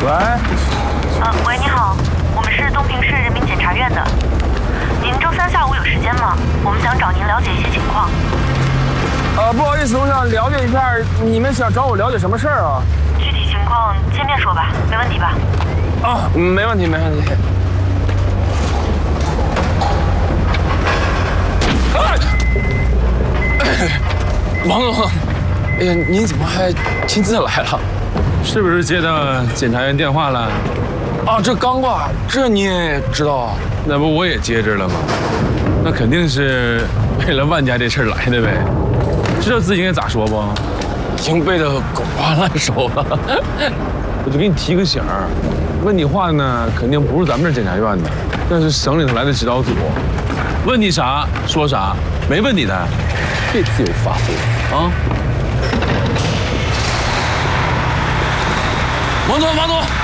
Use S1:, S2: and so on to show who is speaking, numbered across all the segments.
S1: 喂。
S2: 喂，你好，我们是东平市人民检察院的。您周三下午有时间吗？我们想找您了解一些情况。
S1: 不好意思，我想了解一下，你们想找我了解什么事儿啊？
S2: 具体情况见面说吧，没问题吧？
S1: 啊，没问题，没问题。王总，哎呀，您怎么还亲自来了？
S3: 是不是接到检察院电话了？
S1: 啊，这刚挂，这你也知道啊？
S3: 那不我也接着了吗？那肯定是为了万家这事儿来的呗。知道自己应该咋说不？
S1: 已经背得狗瓜烂熟了。
S3: 我就给你提个醒儿，问你话呢，肯定不是咱们这检察院的，那是省里头来的指导组。问你啥说啥，没问你的，别自由发挥啊！
S1: 王总，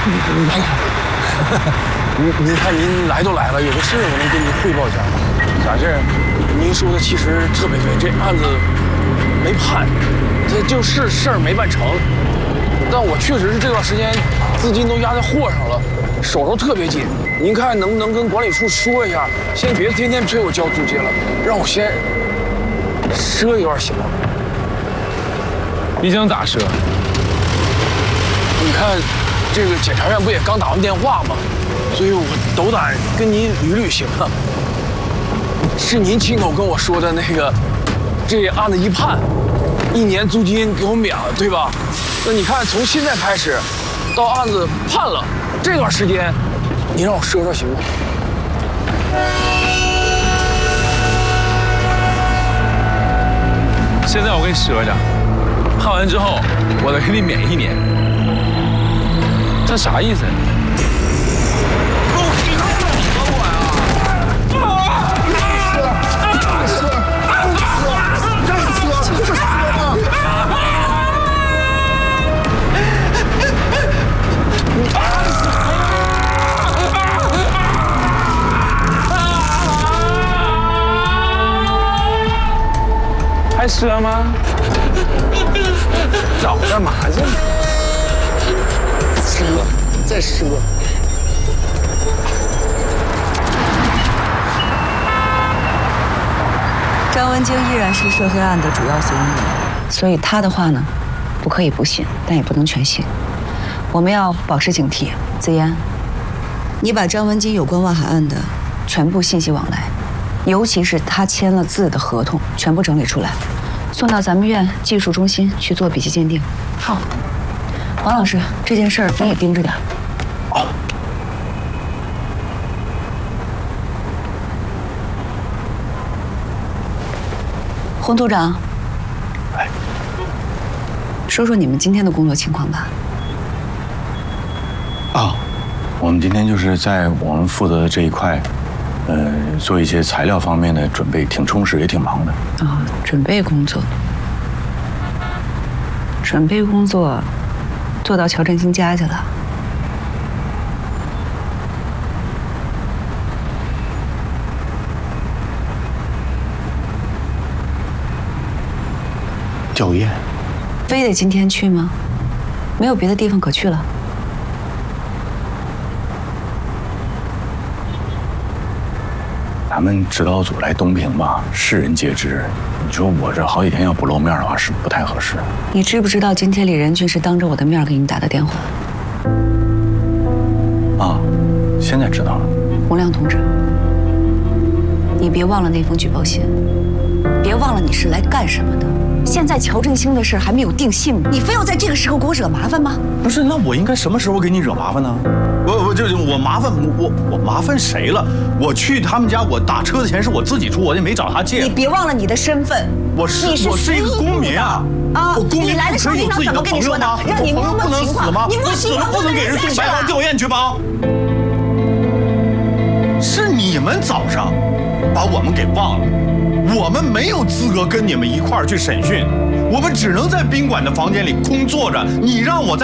S1: 您看您来都来了，有个事我能跟您汇报一下吗？啥事儿？您说的其实特别对，这案子没判，这就是事儿没办成。但我确实是这段时间资金都压在货上了，手头特别紧。您看能不能跟管理处说一下，先别天天催我交租金了，让我先赊一段行吗？
S3: 你想咋赊？
S1: 你看，这个检察院不也刚打完电话吗？所以我斗胆跟您捋行啊。是您亲口跟我说的那个，这案子一判，1年租金给我免了，对吧？那你看，从现在开始，到案子判了这段时间，你让我赊行吗？
S3: 现在我给你赊着，判完之后我再给你免1年。这啥意思？还赊吗？
S1: 找干嘛去？再赊。
S4: 张文京依然是涉黑案的主要嫌疑人，所以他的话呢，不可以不信，但也不能全信。我们要保持警惕。子妍，你把张文京有关万海案的全部信息往来，尤其是他签了字的合同，全部整理出来，送到咱们院技术中心去做笔迹鉴定。好，王老师，这件事儿你也盯着点。
S1: 好。
S4: 洪组长，
S5: 哎，
S4: 说说你们今天的工作情况吧。
S5: 啊，我们今天就是在我们负责的这一块，做一些材料方面的准备，挺充实，也挺忙的。
S4: 啊，准备工作做到乔振兴家去了。
S5: 吊唁，
S4: 非得今天去吗？没有别的地方可去了？
S5: 咱们指导组来东平吧，世人皆知。你说我这好几天要不露面的话，是不太合适。
S4: 你知不知道今天李仁俊是当着我的面给你打的电话？
S5: 啊，现在知道了。
S4: 洪亮同志，你别忘了那封举报信，别忘了你是来干什么的。现在乔振兴的事还没有定性，你非要在这个时候给我惹麻烦吗？
S5: 不是，那我应该什么时候给你惹麻烦呢？我麻烦谁了？我去他们家，我打车的钱是我自己出，我也没找他借。
S4: 你别忘了你的身份，
S5: 我是一个公民啊！
S4: 啊，
S5: 我公民
S4: 你来的时候领导怎么跟你说的？让你摸摸情况，你摸情况
S5: 不能给人送白狼吊唁去吧？是你们早上把我们给忘了。我们没有资格跟你们一块儿去审讯，我们只能在宾馆的房间里空坐着。你让我在